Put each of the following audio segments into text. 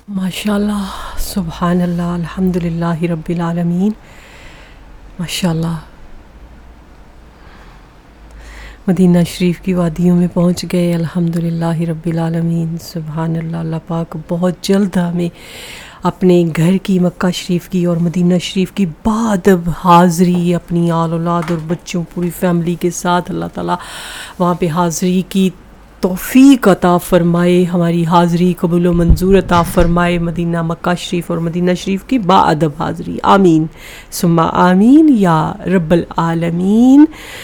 ماشاءاللہ سبحان اللہ الحمدللہ رب العالمین. ماشاءاللہ مدینہ شریف کی وادیوں میں پہنچ گئے. الحمدللہ رب العالمین. سبحان اللہ. اللہ پاک بہت جلد ہمیں اپنے گھر کی مکہ شریف کی اور مدینہ شریف کی بادب حاضری اپنی آل اولاد اور بچوں پوری فیملی کے ساتھ اللہ تعالیٰ وہاں پہ حاضری کی توفیق عطا فرمائے. ہماری حاضری قبول و منظور عطا فرمائے. مدینہ مکہ شریف اور مدینہ شریف کی باادب حاضری. آمین ثم آمین یا رب العالمین.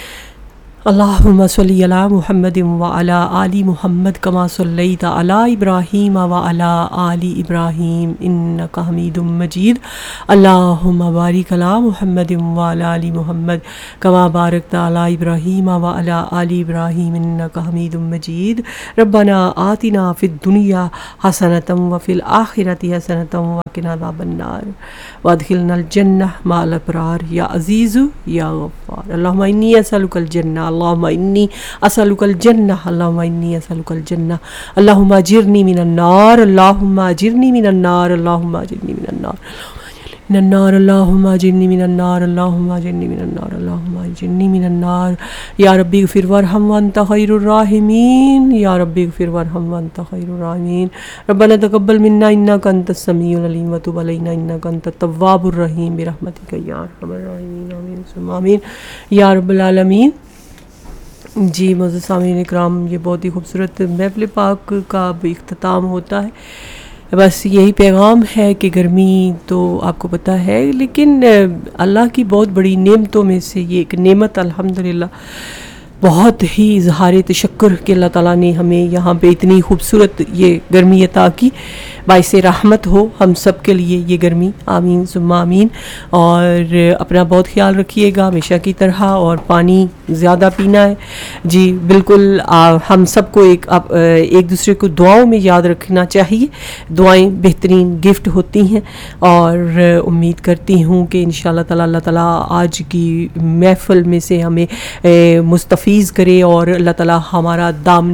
اللہم صلی علی محمد وعلی آل محمد کما صلیت علی ابراہیم وعلی آل ابراہیم انک حمید مجید. اللہم بارک علی محمد وعلی آل محمد کما بارکت علی ابراہیم وعلی آل ابراہیم انک حمید مجید. ربنا آتنا فی الدنیا حسنۃ وفی الآخرۃ حسنۃ وقنا عذاب النار وادخلنا الجنہ مع الابرار یا عزیز یا غفار. اللہم انی اسألک الجنہ اللہم انی اسألک الجنہ اللہم انی اسألک الجنہ اللہم اجرنی من النار اللہم اجرنی من النار اللہم اجرنی من النار من النار اللہم اجرنی من النار اللہم اجرنی من النار اللہم اجرنی من النار. یا ربی اغفر وارحم وانت خیر الراحمین. یا ربی اغفر وارحم وانت خیر الراحمین. ربنا تقبل منا انک انت السمیع العلیم وتب علینا انک انت التواب الرحیم برحمتک یا ارحم الراحمین. آمین ثم آمین یا رب العالمین. جی معزز سامعین اکرام، یہ بہت ہی خوبصورت محفل پاک کا اب اختتام ہوتا ہے. بس یہی پیغام ہے کہ گرمی تو آپ کو پتہ ہے، لیکن اللہ کی بہت بڑی نعمتوں میں سے یہ ایک نعمت الحمدللہ بہت ہی اظہار تشکر کہ اللہ تعالیٰ نے ہمیں یہاں پہ اتنی خوبصورت یہ گرمی عطا کی. باعث رحمت ہو ہم سب کے لیے یہ گرمی. آمین ثم آمین. اور اپنا بہت خیال رکھیے گا ہمیشہ کی طرح، اور پانی زیادہ پینا ہے. جی بالکل. ہم سب کو ایک دوسرے کو دعاؤں میں یاد رکھنا چاہیے. دعائیں بہترین گفٹ ہوتی ہیں، اور امید کرتی ہوں کہ انشاءاللہ تعالیٰ اللہ تعالیٰ آج کی محفل میں سے ہمیں مستفیض کرے، اور اللہ تعالیٰ ہمارا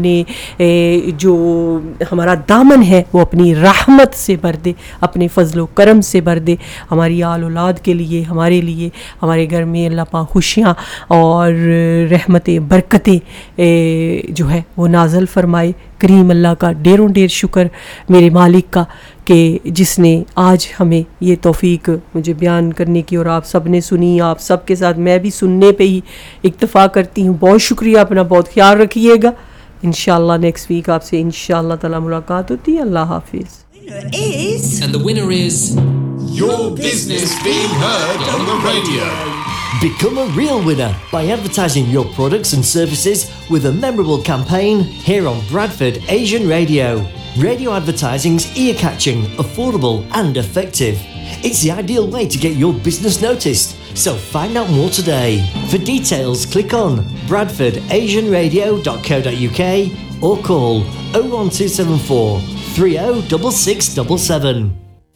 جو ہمارا دامن ہے وہ اپنی رحمت سے بھر دے، اپنے فضل و کرم سے بھر دے. ہماری آل اولاد کے لیے، ہمارے لیے، ہمارے گھر میں اللہ پاک خوشیاں اور رحمتیں برکتیں جو ہے وہ نازل فرمائے. کریم اللہ کا ڈیروں ڈیر شکر میرے مالک کا کہ جس نے آج ہمیں یہ توفیق مجھے بیان کرنے کی، اور آپ سب نے سنی. آپ سب کے ساتھ میں بھی سننے پہ ہی اکتفا کرتی ہوں. بہت شکریہ. اپنا بہت خیال رکھیے گا. انشاءاللہ نیکسٹ ویک آپ سے انشاءاللہ تعالی ملاقات ہوتی ہے. اللہ حافظ. And the winner is Your business being heard on the radio. Become a real winner by advertising your products and services with a memorable campaign here on Bradford Asian Radio. Radio advertising's ear-catching, affordable and effective. It's the ideal way to get your business noticed. So find out more today. For details, click on bradfordasianradio.co.uk or call 01274 306677.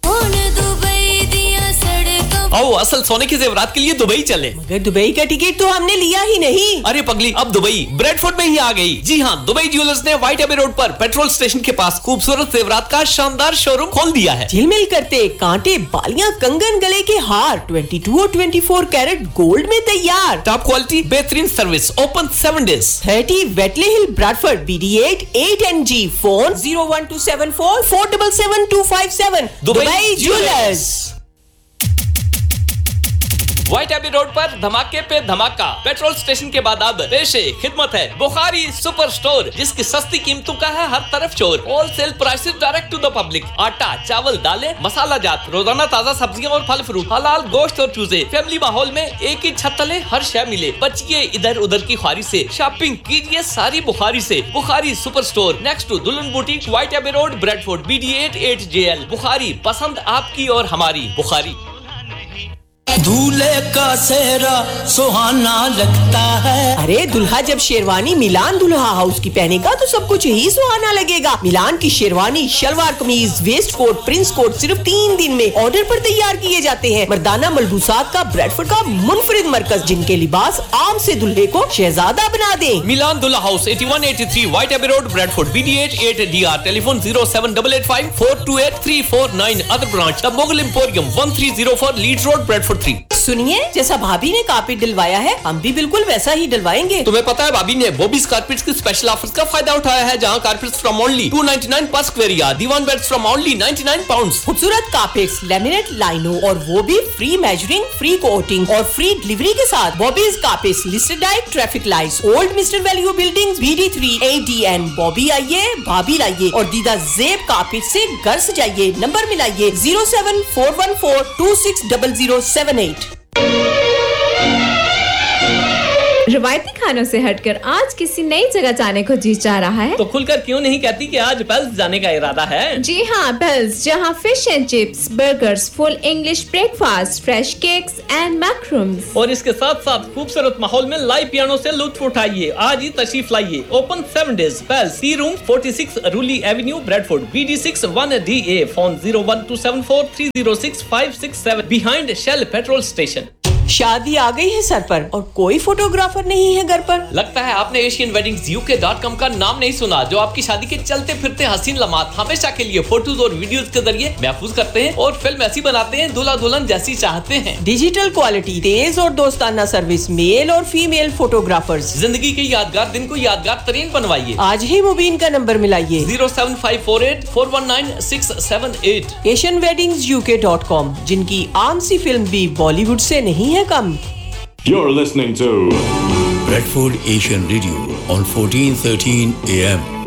आओ असल सोने के जेवरात के लिए Dubai चले. मगर Dubai का टिकट तो हमने लिया ही नहीं. अरे पगली, अब दुबई ब्रेडफोर्ड में ही आ गई. जी हाँ, दुबई ज्वेलर्स ने व्हाइट एबे रोड पर पेट्रोल स्टेशन के पास खूबसूरत जेवरात का शानदार शोरूम खोल दिया है. झिलमिल करते कांटे, बालियां, कंगन, गले के हार 22 और 24 कैरेट गोल्ड में तैयार. टॉप क्वालिटी, बेहतरीन सर्विस, ओपन 7 days. 30 वेटले हिल Bradford BD8 8NG. Phone 01274 477 257. Dubai jewellers. White AB road पर धमाके पे धमाका. पेट्रोल स्टेशन के बाद अब पेशे खिदमत है बुखारी सुपर स्टोर, जिसकी सस्ती कीमतों का है हर तरफ शोर. Wholesale prices direct to the public. आटा, चावल, दालें, मसाला जात, रोजाना ताजा सब्जियां और फल फ्रूट, हलाल गोश्त और चूजे. फैमिली माहौल में एक ही छत तले हर शय मिले. बचिए इधर उधर की ख्वारी से, शॉपिंग कीजिए सारी बुखारी से. Bukhari super store next to दुल्हन boutique, white AB road, Bradford BD8 8JL. Bukhari, पसंद आपकी और हमारी. बुखारी. दूल्हे का सेहरा सुहाना लगता है। अरे दुल्हा जब शेरवानी मिलान दुल्हा हाउस की पहनेगा तो सब कुछ ही सुहाना लगेगा। मिलान की शेरवानी, शलवार कमीज, वेस्ट कोट, प्रिंस कोट सिर्फ 3 दिन में ऑर्डर पर तैयार किए जाते हैं। मर्दाना मलबूसात का ब्रैडफोर्ड का मुनफरिद मरकज, जिनके लिबास आम से दुल्हे को शहजादा बना दे। मिलान दुल्हा house 8183 White Abbey Road, Bradford, BD8 8DR, telephone 07885 428 349. Other branch, The Mughal Emporium, 1304 Leeds Road, Bradford 3. सुनिए, जैसा भाभी ने कारपेट डलवाया है हम भी बिल्कुल वैसा ही डलवाएंगे। तुम्हें पता है भाभी ने बॉबीज कारपेट्स की स्पेशल ऑफर्स का फायदा उठाया है, जहां कारपेट्स फ्रॉम ओनली 299 पर square yard, Diwan beds from only 99 pounds. खूबसूरत कारपेट्स, लैमिनेट लाइनों और वो भी फ्री मेजरिंग, फ्री कोटिंग और फ्री डिलीवरी के साथ। Bobby's carpets, listed diet, traffic lights, old mister value buildings, BD3 ADN। Bobby आइए, भाभी लाइए और दीदा जेब कारपेट से घर सजाइए। नंबर मिलाइए 07414260078। रवायती खानों से हटकर आज किसी नई जगह जाने को जी चाह रहा है तो खुलकर क्यों नहीं कहती कि आज पेल्स जाने का इरादा है? जी हाँ, पेल्स, जहाँ fish and chips, burgers, full English breakfast, fresh cakes and मैक्रूम्स और इसके साथ साथ खूबसूरत माहौल में लाइव पियानो से लुत्फ उठाइए। आज ही तशरीफ लाइए। Open 7 days। Pails, T room 46 रूली Avenue, Bradford, BD6 1DA। Phone 01274306567 behind shell petrol station. शादी आ गई है सर पर और कोई फोटोग्राफर नहीं है घर पर। लगता है आपने asianweddings.uk.com का नाम नहीं सुना, जो आपकी शादी के चलते फिरते हसीन लम्हात हमेशा के लिए फोटोज और वीडियोस के जरिए महफूज करते हैं और फिल्म ऐसी बनाते हैं दूल्हा दुल्हन जैसी चाहते हैं। डिजिटल क्वालिटी, तेज और दोस्ताना सर्विस, मेल और फीमेल फोटोग्राफर्स। जिंदगी के यादगार दिन को यादगार तरीन बनवाइए। आज ही मुबीन का नंबर मिलाइए 07548419678। asianweddings.uk.com, जिनकी आम सी फिल्म भी बॉलीवुड से नहीं है कम। You're listening to Bradford Asian Radio on 1413 AM.